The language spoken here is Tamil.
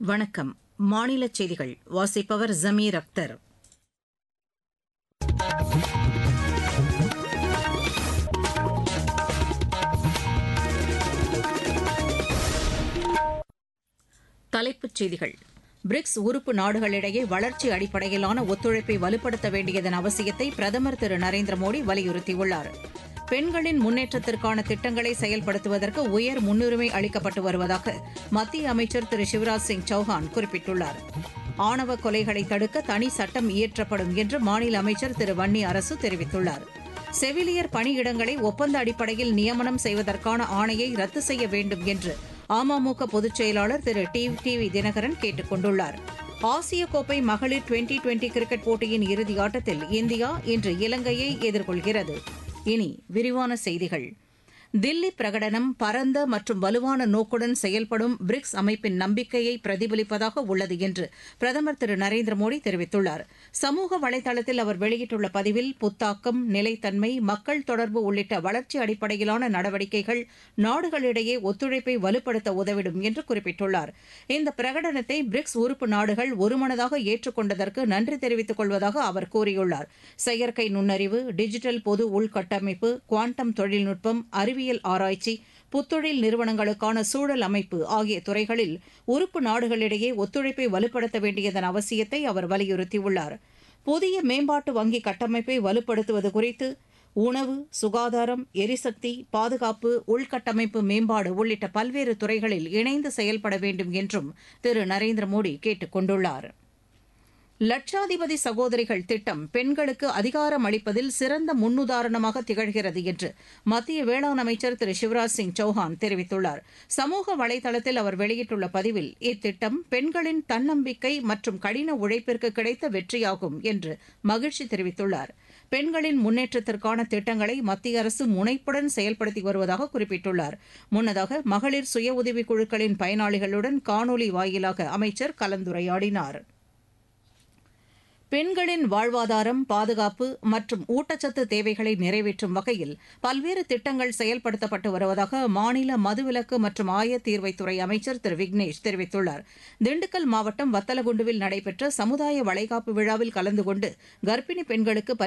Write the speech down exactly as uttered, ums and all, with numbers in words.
வணக்கம். மாநில செய்திகள் வாசிப்பவர் ஜமீர் அக்தர். தலைப்புச் செய்திகள். பிரிக்ஸ் உறுப்பு நாடுகளிடையே வளர்ச்சி அடிப்படையிலான ஒத்துழைப்பை வலுப்படுத்த வேண்டியதன் அவசியத்தை பிரதமர் திரு நரேந்திர மோடி வலியுறுத்தியுள்ளார். பெண்களின் முன்னேற்றத்திற்கான திட்டங்களை செயல்படுத்துவதற்கு உயர் முன்னுரிமை அளிக்கப்பட்டு வருவதாக மத்திய அமைச்சர் திரு சிவராஜ் சிங் சௌஹான் குறிப்பிட்டுள்ளார். ஆணவ கொலைகளை தடுக்க தனி சட்டம் இயற்றப்படும் என்று மாநில அமைச்சர் திரு வன்னி அரசு தெரிவித்துள்ளார். செவிலியர் பணியிடங்களை ஒப்பந்த அடிப்படையில் நியமனம் செய்வதற்கான ஆணையை ரத்து செய்ய வேண்டும் என்று அமமுக பொதுச் செயலாளர் திரு டி டிவி தினகரன் கேட்டுக் கொண்டுள்ளார். ஆசிய கோப்பை மகளிர் டுவெண்டி டுவெண்டி கிரிக்கெட் போட்டியின் இறுதி ஆட்டத்தில் இந்தியா இன்று இலங்கையை எதிர்கொள்கிறது. இனி விரிவான செய்திகள். தில்லி பிரகடனம் பரந்த மற்றும் வலுவான நோக்குடன் செயல்படும் பிரிக்ஸ் அமைப்பின் நம்பிக்கையை பிரதிபலிப்பதாக உள்ளது என்று பிரதமர் திரு நரேந்திர மோடி தெரிவித்துள்ளார். சமூக வலைதளத்தில் அவர் வெளியிட்டுள்ள பதிவில் புத்தாக்கம், நிலைத்தன்மை, மக்கள் தொடர்பு உள்ளிட்ட வளர்ச்சி அடிப்படையிலான நடவடிக்கைகள் நாடுகளிடையே ஒத்துழைப்பை வலுப்படுத்த உதவிடும் என்று குறிப்பிட்டுள்ளார். இந்த பிரகடனத்தை பிரிக்ஸ் உறுப்பு நாடுகள் ஒருமனதாக ஏற்றுக்கொண்டதற்கு நன்றி தெரிவித்துக் கொள்வதாக அவர் கூறியுள்ளார். செயற்கை நுண்ணறிவு, டிஜிட்டல் பொது உள்கட்டமைப்பு, குவாண்டம் தொழில்நுட்பம், அறிவியல் ஆராய்ச்சி, புத்தொழில் நிறுவனங்களுக்கான சூழல் அமைப்பு ஆகிய துறைகளில் உறுப்பு நாடுகளிடையே ஒத்துழைப்பை வலுப்படுத்த வேண்டியதன் அவசியத்தை அவர் வலியுறுத்தியுள்ளார். புதிய மேம்பாட்டு வங்கி கட்டமைப்பை வலுப்படுத்துவது குறித்து உணவு, சுகாதாரம், எரிசக்தி, பாதுகாப்பு, உள்கட்டமைப்பு மேம்பாடு உள்ளிட்ட பல்வேறு துறைகளில் இணைந்து செயல்பட வேண்டும் என்றும் திரு நரேந்திர மோடி கேட்டுக் கொண்டுள்ளார். லட்சாதிபதி சகோதரிகள் திட்டம் பெண்களுக்கு அதிகாரம் அளிப்பதில் சிறந்த முன்னுதாரணமாக திகழ்கிறது என்று மத்திய வேளாண் அமைச்சர் திரு சிவராஜ் சிங் சௌஹான் தெரிவித்துள்ளார். சமூக வலைதளத்தில் அவர் வெளியிட்டுள்ள பதிவில் இத்திட்டம் பெண்களின் தன்னம்பிக்கை மற்றும் கடின உழைப்பிற்கு கிடைத்த வெற்றியாகும் என்று மகிழ்ச்சி தெரிவித்துள்ளார். பெண்களின் முன்னேற்றத்திற்கான திட்டங்களை மத்திய அரசு முனைப்புடன் செயல்படுத்தி வருவதாக குறிப்பிட்டுள்ளார். முன்னதாக மகளிர் சுய உதவிக் குழுக்களின் பயனாளிகளுடன் காணொலி வாயிலாக அமைச்சர் கலந்துரையாடினார். பெண்களின் வாழ்வாதாரம், பாதுகாப்பு மற்றும் ஊட்டச்சத்து தேவைகளை நிறைவேற்றும் வகையில் பல்வேறு திட்டங்கள் செயல்படுத்தப்பட்டு வருவதாக மாநில மதுவிலக்கு மற்றும் ஆயத்தீர்வைத்துறை அமைச்சர் திரு விக்னேஷ் தெரிவித்துள்ளார். திண்டுக்கல் மாவட்டம் வத்தலகுண்டுவில் நடைபெற்ற சமுதாய வளைகாப்பு விழாவில் கலந்து கொண்டு கர்ப்பிணி பெண்களுக்கு